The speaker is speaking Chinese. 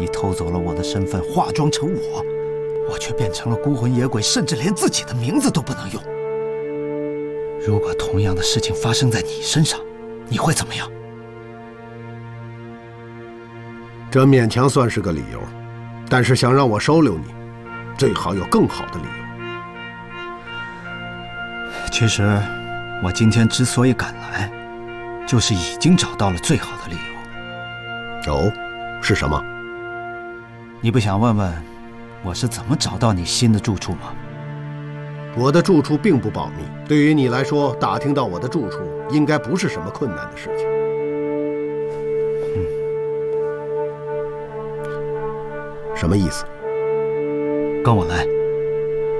你偷走了我的身份，化妆成我却变成了孤魂野鬼，甚至连自己的名字都不能用。如果同样的事情发生在你身上，你会怎么样？ 这勉强算是个理由，但是想让我收留你，最好有更好的理由。 其实，我今天之所以赶来，就是已经找到了最好的理由。 哦，是什么？ 你不想问问我是怎么找到你新的住处吗？ 我的住处并不保密，对于你来说，打听到我的住处应该不是什么困难的事情。什么意思？ 跟我来。